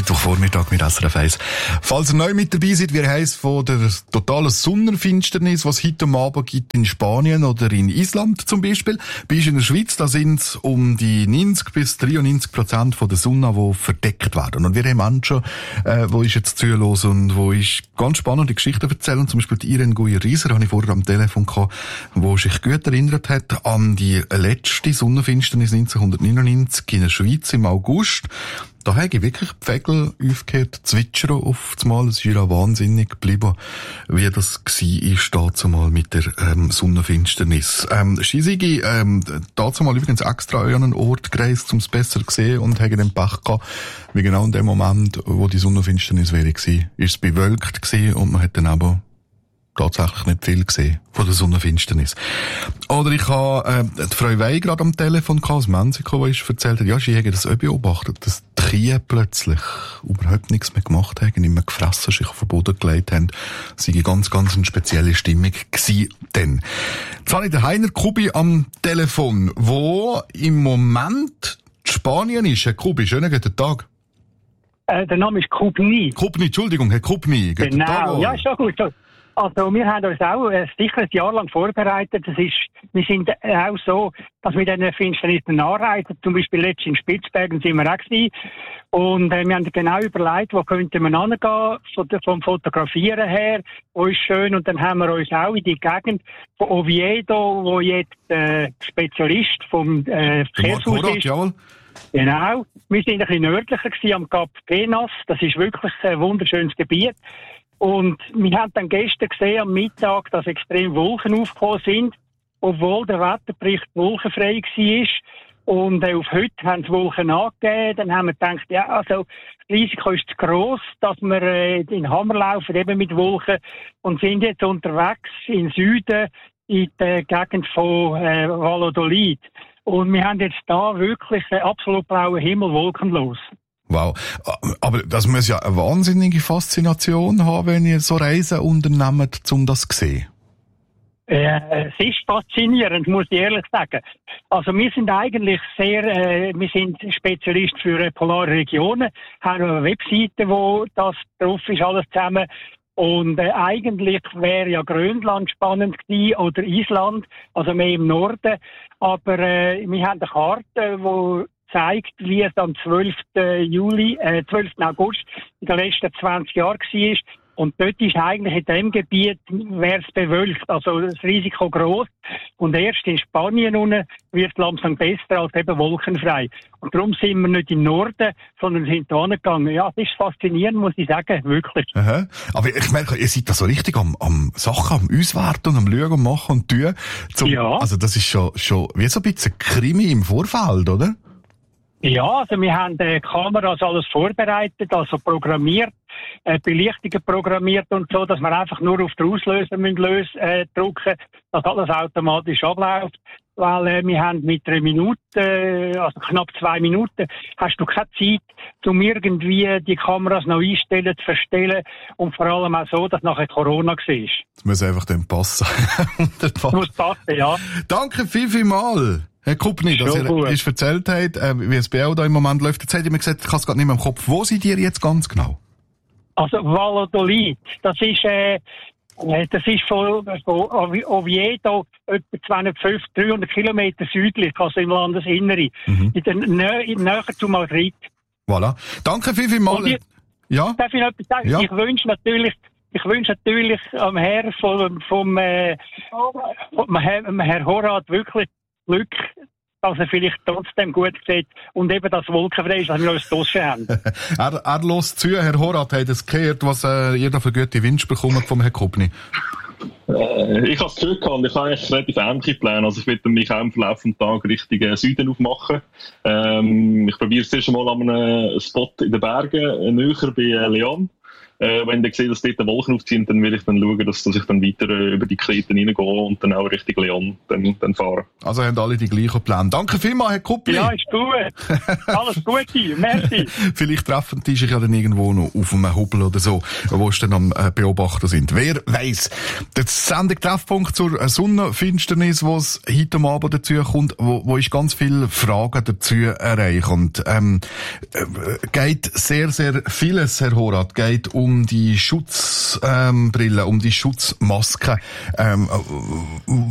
Mittwochvormittag mit SRF 1. Falls ihr neu mit dabei seid, wir heiss von der totalen Sonnenfinsternis, was heute am Abend gibt in Spanien oder in Island zum Beispiel. Bei uns in der Schweiz, da sind es um die 90 bis 93% von der Sonne, die verdeckt werden. Und wir haben Menschen, wo ich jetzt zuhören und wo ich ganz spannende Geschichten erzählen. Zum Beispiel die Irene Guyer-Rieser, habe ich vorher am Telefon gehabt, wo sich gut erinnert hat an die letzte Sonnenfinsternis 1999 in der Schweiz im August. Da habe ich wirklich die Vögel aufgehört, zwitschern auf das Mal. Es ist ja wahnsinnig geblieben, wie das war, dazumal mit der Sonnenfinsternis. Shisigi, dazumal übrigens extra an einen Ort gereist, um es besser zu sehen, und habe den Pech gehabt, wie genau in dem Moment, wo die Sonnenfinsternis wäre gewesen, ist es bewölkt gewesen und man hat dann aber tatsächlich nicht viel gesehen von der Sonnenfinsternis. Oder ich habe die Frau Wey gerade am Telefon gehabt, aus Mexiko, die erzählt hat, ja, sie hätte das auch beobachtet, dass die Kühe plötzlich überhaupt nichts mehr gemacht haben, nicht mehr gefressen, sich auf den Boden gelegt haben. Es war ganz, ganz eine spezielle Stimmung gewesen dann. Jetzt habe ich den Heiner Kubi am Telefon, wo im Moment in Spanien ist. Herr Kubi, schönen guten Tag. Der Name ist Kubni. Kubni, Entschuldigung, Herr Kubni. Guten Tag. Ja, ist schon gut. Also, wir haben uns auch sicher ein Jahr lang vorbereitet. Wir sind auch so, dass wir diesen Finsternissen anreiten. Zum Beispiel letztens in Spitzbergen sind wir auch gewesen. Und wir haben genau überlegt, wo könnte man hingehen, vom Fotografieren her, wo ist schön. Und dann haben wir uns auch in die Gegend von Oviedo, wo jetzt Spezialist vom Verkehrshaus ist. Jawohl. Genau. Wir sind ein bisschen nördlicher gewesen, am Kap Penas. Das ist wirklich ein wunderschönes Gebiet. Und wir haben dann gestern gesehen, am Mittag, dass extrem Wolken aufgekommen sind, obwohl der Wetterbericht wolkenfrei war. Und auf heute haben die Wolken angegeben. Dann haben wir gedacht, ja, also, das Risiko ist zu gross, dass wir in den Hammer laufen, eben mit Wolken, und sind jetzt unterwegs in Süden, in der Gegend von Valladolid. Und wir haben jetzt da wirklich einen absolut blauen Himmel, wolkenlos. Wow. Aber das muss ja eine wahnsinnige Faszination haben, wenn ihr so Reisen unternehmt, um das zu sehen. Es ist faszinierend, muss ich ehrlich sagen. Also wir sind eigentlich wir sind Spezialist für polare Regionen, haben eine Webseite, wo das drauf ist, alles zusammen. Und eigentlich wäre ja Grönland spannend gewesen oder Island, also mehr im Norden. Aber wir haben eine Karte, wo zeigt, wie es am 12. August in den letzten 20 Jahren war. Und dort ist eigentlich in diesem Gebiet, wäre es bewölkt, also das Risiko gross. Und erst in Spanien unten wird es langsam besser als eben wolkenfrei. Und darum sind wir nicht im Norden, sondern sind da hingegangen. Ja, das ist faszinierend, muss ich sagen, wirklich. Aha. Aber ich merke, ihr seid da so richtig am Sachen, am Auswerten und am Schauen, machen und tun. Ja. Also das ist schon wie so ein bisschen Krimi im Vorfeld, oder? Ja, also wir haben Kameras alles vorbereitet, also programmiert, Belichtungen programmiert und so, dass wir einfach nur auf den Auslöser drücken, dass alles automatisch abläuft. Weil wir haben mit 3 Minuten, also knapp 2 Minuten, hast du keine Zeit, um irgendwie die Kameras noch einstellen, zu verstellen und vor allem auch so, dass nachher Corona war. Das muss einfach dann passen. Das muss passen, ja. Danke vielmals. Herr Kupni, dass ihr uns erzählt habt, wie es bei euch da im Moment läuft. Jetzt habt ihr mir gesagt, ich habe es gerade nicht mehr im Kopf. Wo seid ihr jetzt ganz genau? Also Valladolid, das ist von Oviedo etwa 250, 300 Kilometer südlich, also im Landesinneren, näher zu Madrid. Voilà. Danke vielmals. Ja? Darf ich noch etwas sagen? Ja. Ich wünsche natürlich am Herr vom Herr Horat wirklich Glück, dass er vielleicht trotzdem gut sieht und eben das wolkenfrei ist, dass wir uns draussen haben. Er lässt zu, Herr Horat, hat es gehört, was ihr da für gute Wünsche bekommen vom Herrn Kupni? Ich habe es gehört und ich habe eigentlich relativ ähnliche Pläne. Also ich werde mich auch im Verlauf des Tages Richtung Süden aufmachen. Ich probiere es erst einmal an einem Spot in den Bergen, näher bei Leon. Wenn ich sehe, dass dort Wolken aufziehen, dann will ich dann schauen, dass ich dann weiter über die Kreten reingehe und dann auch Richtung Leon dann fahre. Also haben alle die gleichen Pläne. Danke vielmals, Herr Kuppli. Ja, ist gut. Alles Gute. Merci. Vielleicht treffen die sich ja dann irgendwo noch auf einem Hubel oder so, wo sie dann am Beobachten sind. Wer weiss. Der Sendung Treffpunkt zur Sonnenfinsternis, wo es heute Abend dazu kommt, wo ich ganz viele Fragen dazu erreiche. Und geht sehr, sehr vieles, Herr Horath, geht um die Schutzbrille, um die Schutzmaske.